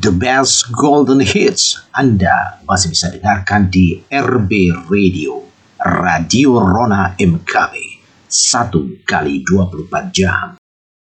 the best golden hits Anda masih bisa dengarkan di RB Radio, Radio Rona MKB, 1 kali 24 jam.